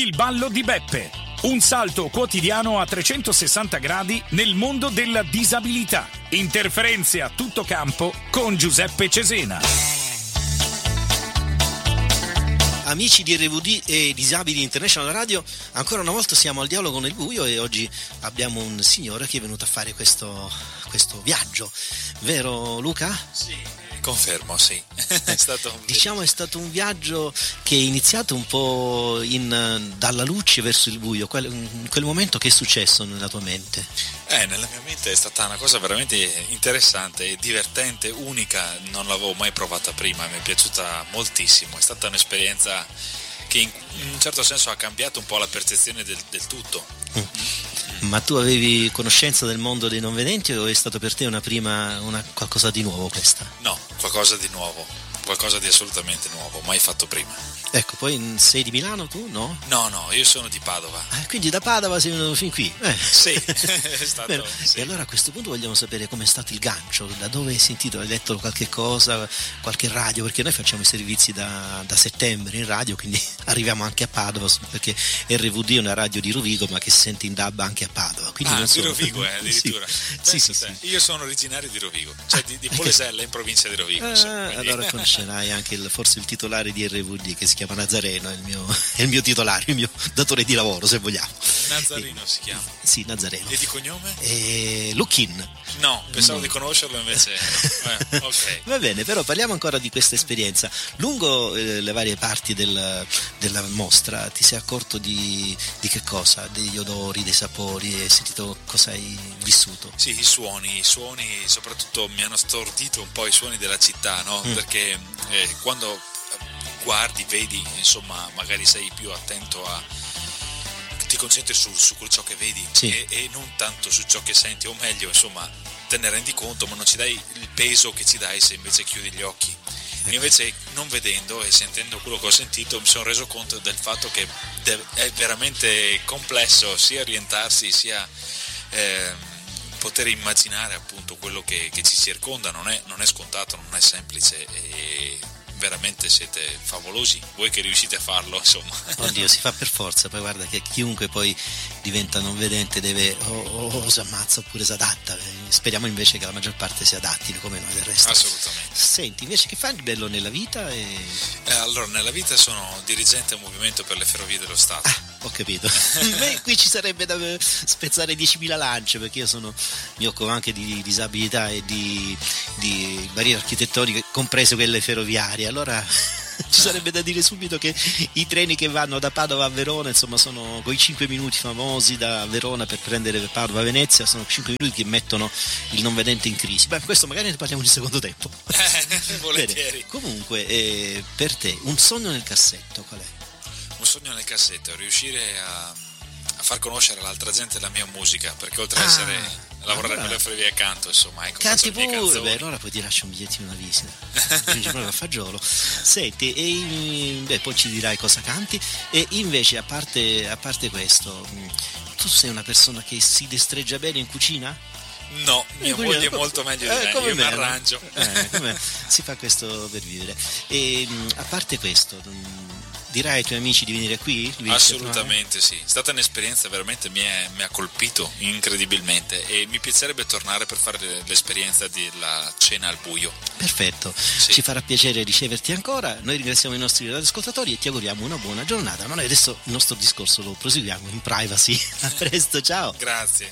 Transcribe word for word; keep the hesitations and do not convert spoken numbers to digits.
Il ballo di Beppe. Un salto quotidiano a trecentosessanta gradi nel mondo della disabilità. Interferenze a tutto campo con Giuseppe Cesena. Amici di R V D e Disabili International Radio, ancora una volta siamo al dialogo nel buio e oggi abbiamo un signore che è venuto a fare questo, questo viaggio, vero Luca? Sì, confermo, sì. È stato un diciamo è stato un viaggio che è iniziato un po' in, dalla luce verso il buio. Quel, in quel momento che è successo nella tua mente? Eh, nella mia mente è stata una cosa veramente interessante, divertente, unica, non l'avevo mai provata prima, mi è piaciuta moltissimo, è stata un'esperienza che in, in un certo senso ha cambiato un po' la percezione del, del tutto. Mm. Ma tu avevi conoscenza del mondo dei non vedenti o è stato per te una prima, una, qualcosa di nuovo questa? No, qualcosa di nuovo, qualcosa di assolutamente nuovo, mai fatto prima. Ecco, poi sei di Milano tu, no? No, no, io sono di Padova. Ah, quindi da Padova sei venuto fin qui? Eh. Sì, è stato, sì. E allora a questo punto vogliamo sapere com'è stato il gancio, da dove hai sentito, hai letto qualche cosa, qualche radio, perché noi facciamo i servizi da, da settembre in radio, quindi arriviamo anche a Padova, perché R V D è una radio di Rovigo ma che si sente in D A B anche a Padova. Quindi ah, non so. di Rovigo, eh, addirittura. Sì, sì, sì, sì. Io sono originario di Rovigo, cioè di, di Polesella in provincia di Rovigo. Ah, insomma, quindi... Allora conoscerai anche il, forse il titolare di R V D che si chiama Nazareno, è il mio, è il mio titolare, il mio datore di lavoro se vogliamo. Nazareno e, si chiama? Sì, Nazareno. E di cognome? E Luchin. No, pensavo no. di conoscerlo invece. eh, ok. Va bene, però parliamo ancora di questa esperienza. Lungo eh, le varie parti del, della mostra ti sei accorto di, di che cosa? Degli odori, dei sapori, hai sentito cosa hai vissuto? Sì, i suoni, i suoni soprattutto mi hanno stordito un po' i suoni della città, no? Mm. Perché eh, quando guardi, vedi, insomma, magari sei più attento a ti concentri su, su ciò che vedi sì. e, e non tanto su ciò che senti, o meglio, insomma, te ne rendi conto, ma non ci dai il peso che ci dai se invece chiudi gli occhi. Ecco. Invece, non vedendo e sentendo quello che ho sentito, mi sono reso conto del fatto che è veramente complesso sia orientarsi sia eh, poter immaginare appunto quello che, che ci circonda. Non è, non è scontato, non è semplice e veramente siete favolosi voi che riuscite a farlo, insomma. Oddio, si fa per forza, poi guarda che chiunque poi diventa non vedente deve o, o, o si ammazza oppure si adatta. Speriamo invece che la maggior parte si adattino come noi del resto. Assolutamente. Senti, invece che fai di bello nella vita? E... Eh, allora, nella vita sono dirigente a un movimento per le ferrovie dello Stato. Ah, ho capito. Beh, qui ci sarebbe da spezzare diecimila lance, perché io sono mi occupo anche di disabilità e di, di barriere architettoniche, comprese quelle ferroviarie. Allora ci sarebbe da dire subito che i treni che vanno da Padova a Verona, insomma, sono quei cinque minuti famosi da Verona per prendere Padova a Venezia, sono cinque minuti che mettono il non vedente in crisi. Beh, questo magari ne parliamo in secondo tempo. Eh, volentieri. Bene. Comunque, eh, per te, un sogno nel cassetto qual è? Un sogno nel cassetto è riuscire a, a far conoscere all'altra gente la mia musica, perché oltre ad ah, essere lavorare allora, nelle ferrovie accanto, insomma, ecco, canti faccio le mie pure, canzoni. beh, allora poi ti lascio un bigliettino una visita. Quindi proprio a fagiolo. Senti, e beh, poi ci dirai cosa canti. E invece, a parte, a parte questo, tu sei una persona che si destreggia bene in cucina? No, mia eh, moglie è molto meglio di eh, me, io mi me, arrangio. Eh, come si fa questo per vivere? E a parte questo, dirai ai tuoi amici di venire qui? Assolutamente sì, è stata un'esperienza veramente, mi, è, mi ha colpito incredibilmente e mi piacerebbe tornare per fare l'esperienza della cena al buio. Perfetto, sì. Ci farà piacere riceverti ancora, noi ringraziamo i nostri radioascoltatori e ti auguriamo una buona giornata, ma noi adesso il nostro discorso lo proseguiamo in privacy. A presto, ciao! Grazie.